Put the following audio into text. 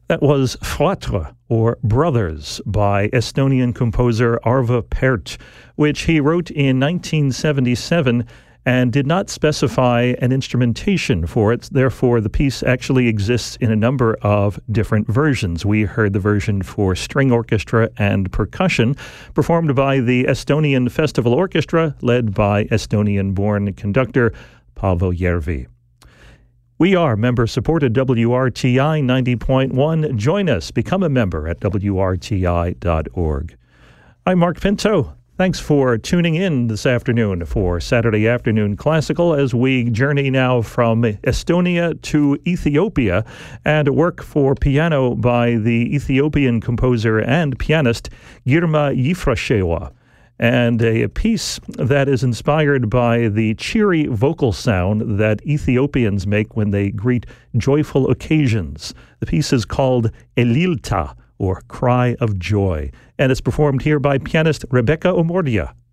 That was Fratre, or Brothers, by Estonian composer Arvo Pärt, which he wrote in 1977 and did not specify an instrumentation for it. Therefore, the piece actually exists in a number of different versions. We heard the version for string orchestra and percussion, performed by the Estonian Festival Orchestra, led by Estonian-born conductor Paavo Järvi. We are member-supported WRTI 90.1. Join us. Become a member at WRTI.org. I'm Mark Pinto. Thanks for tuning in this afternoon for Saturday Afternoon Classical as we journey now from Estonia to Ethiopia and work for piano by the Ethiopian composer and pianist Girma Yifrasheva, and a piece that is inspired by the cheery vocal sound that Ethiopians make when they greet joyful occasions. The piece is called Elilta, or Cry of Joy, and it's performed here by pianist Rebecca Omordia.